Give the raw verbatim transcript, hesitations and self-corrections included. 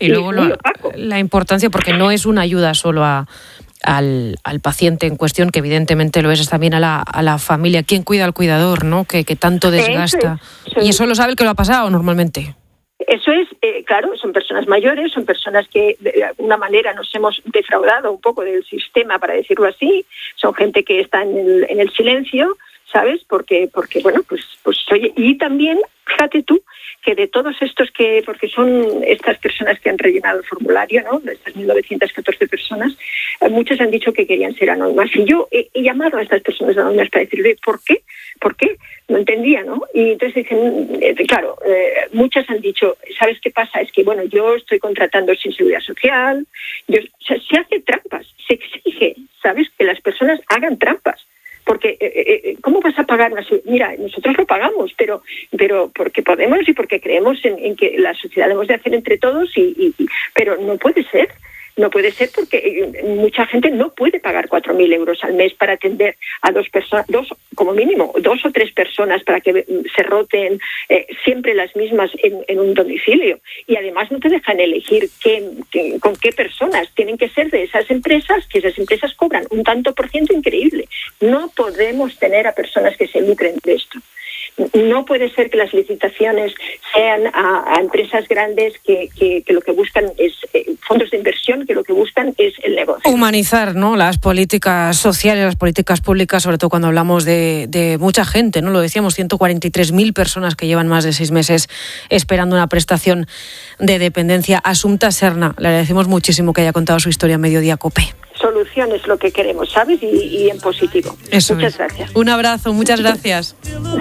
Y luego lo, la importancia, porque no es una ayuda solo a, al, al paciente en cuestión, que evidentemente lo es, es también a la, a la familia. ¿Quién cuida al cuidador, no? Que, que tanto desgasta. Eso es, eso es. Y eso lo sabe el que lo ha pasado normalmente. Eso es, eh, claro, son personas mayores, son personas que de alguna manera nos hemos defraudado un poco del sistema, para decirlo así. Son gente que está en el, en el silencio, ¿sabes? Porque, porque bueno, pues, pues oye, y también, fíjate tú, que de todos estos que, porque son estas personas que han rellenado el formulario, ¿no? De estas mil novecientas catorce personas, muchas han dicho que querían ser anónimas. Y yo he, he llamado a estas personas anónimas para decirle, ¿por qué? ¿Por qué? No entendía, ¿no? Y entonces dicen, eh, claro, eh, muchas han dicho, ¿sabes qué pasa? Es que, bueno, yo estoy contratando sin seguridad social, yo, o sea, se hace trampas, se exige, ¿sabes? Que las personas hagan trampas. Porque, eh, ¿cómo vas a pagar una seguridad? Mira, nosotros lo pagamos, pero pero porque podemos y porque creemos en, en que la sociedad debemos de hacer entre todos, y, y, y pero no puede ser. No puede ser porque mucha gente no puede pagar cuatro mil euros al mes para atender a dos personas, dos como mínimo, dos o tres personas para que se roten eh, siempre las mismas en, en un domicilio. Y además no te dejan elegir qué, qué, con qué personas. Tienen que ser de esas empresas, que esas empresas cobran un tanto por ciento increíble. No podemos tener a personas que se lucren de esto. No puede ser que las licitaciones sean a, a empresas grandes que, que, que lo que buscan es eh, fondos de inversión, que lo que buscan es el negocio. Humanizar, ¿no?, las políticas sociales, las políticas públicas, sobre todo cuando hablamos de, de mucha gente, ¿no? Lo decíamos, ciento cuarenta y tres mil personas que llevan más de seis meses esperando una prestación de dependencia. Asunta Serna, le agradecemos muchísimo que haya contado su historia en Mediodía COPE. Solución es lo que queremos, ¿sabes? Y, y en positivo. Eso Muchas es. gracias. Un abrazo, muchas gracias.